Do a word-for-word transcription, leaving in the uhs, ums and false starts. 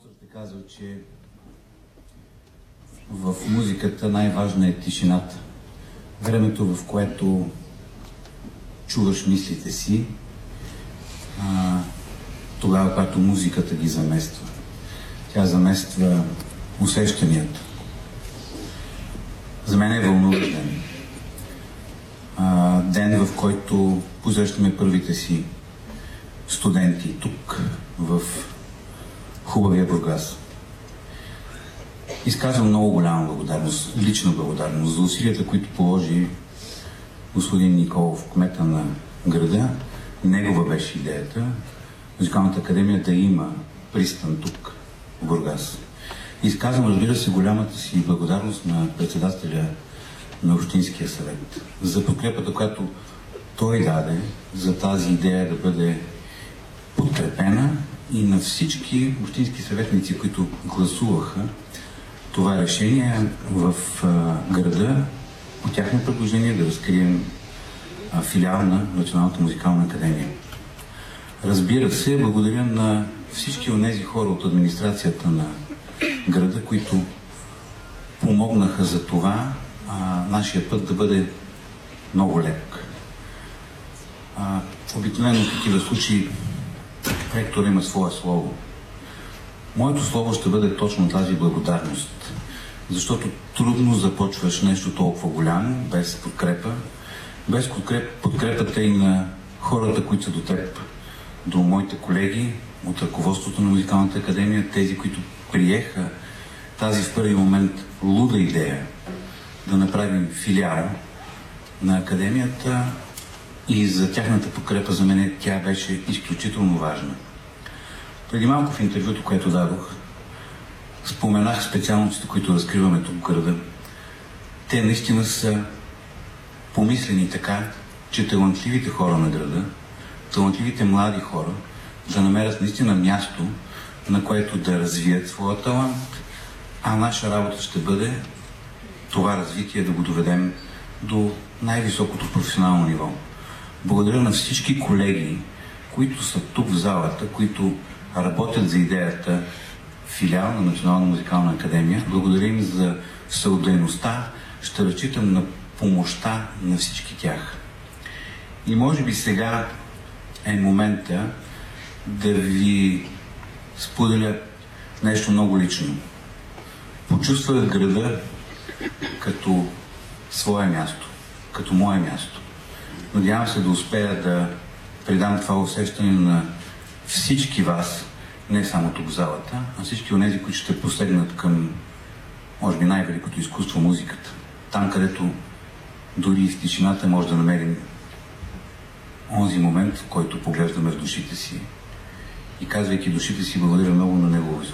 Моцарт е казал, че в музиката най-важна е тишината. Времето, в което чуваш мислите си, а, тогава, когато музиката ги замества. Тя замества усещанията. За мен е вълнуващ ден. А, ден, в който посрещаме първите си студенти тук, в хубавия Бургас. Изказвам много голяма благодарност, лична благодарност за усилията, които положи господин Николов, кмета на града. Негова беше идеята Музикалната академия да има пристан тук, в Бургас. Изказвам, разбира се, голямата си благодарност на председателя на Общинския съвет за подкрепата, която той даде за тази идея да бъде подкрепена, и на всички общински съветници, които гласуваха това решение в а, града по тяхно предложение да разкрием а, филиал на Националната музикална академия. Разбира се, благодаря на всички онези хора от администрацията на града, които помогнаха за това а, нашия път да бъде много лек. А, обикновено в такива случаи ректор има свое слово. Моето слово ще бъде точно тази благодарност, защото трудно започваш нещо толкова голямо, без подкрепа, без подкрепата и на хората, които са до теб, до моите колеги от ръководството на Музикалната академия, тези, които приеха тази в първи момент луда идея да направим филиал на академията, и за тяхната подкрепа за мен тя беше изключително важна. Преди малко в интервюто, което дадох, споменах специалностите, които разкриваме тук в града. Те наистина са помислени така, че талантливите хора на града, талантливите млади хора да намерят наистина място, на което да развият своя талант, а наша работа ще бъде това развитие да го доведем до най-високото професионално ниво. Благодаря на всички колеги, които са тук в залата, които работят за идеята филиал на Национална музикална академия. Благодаря им за съотдайността. Ще разчитам на помощта на всички тях. И може би сега е момента да ви споделя нещо много лично. Почувствах града като свое място, като мое място. Надявам се да успея да предам това усещане на всички вас, не само тук в залата, а всички онези, които ще посегнат към, може би, най-великото изкуство — музиката. Там, където дори и в тишината може да намерим онзи момент, в който поглеждаме в душите си и, казвайки душите си, благодаря много на Негово високо